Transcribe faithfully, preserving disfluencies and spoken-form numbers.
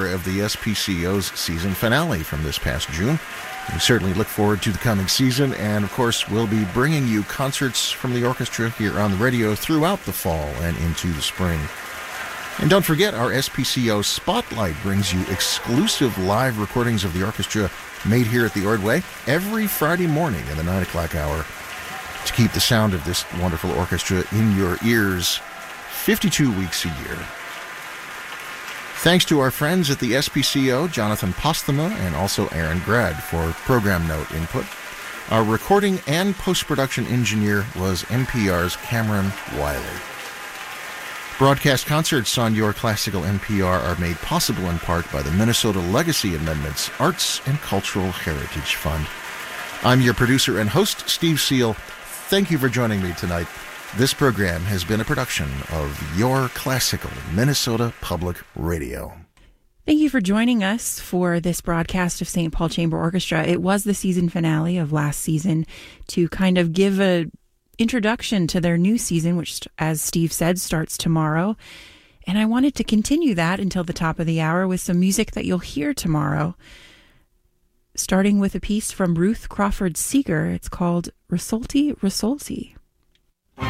hour of the S P C O's season finale from this past June. We certainly look forward to the coming season, and of course we'll be bringing you concerts from the orchestra here on the radio throughout the fall and into the spring. And don't forget, our S P C O Spotlight brings you exclusive live recordings of the orchestra made here at the Ordway every Friday morning in the nine o'clock hour to keep the sound of this wonderful orchestra in your ears fifty-two weeks a year. Thanks to our friends at the S P C O, Jonathan Postema and also Aaron Grad, for program note input. Our recording and post-production engineer was N P R's Cameron Wiley. Broadcast concerts on your classical N P R are made possible in part by the Minnesota Legacy Amendments Arts and Cultural Heritage Fund. I'm your producer and host, Steve Seal. Thank you for joining me tonight. This program has been a production of Your Classical Minnesota Public Radio. Thank you for joining us for this broadcast of Saint Paul Chamber Orchestra. It was the season finale of last season to kind of give a introduction to their new season, which, as Steve said, starts tomorrow. And I wanted to continue that until the top of the hour with some music that you'll hear tomorrow, starting with a piece from Ruth Crawford Seeger. It's called Risolti, Risolti.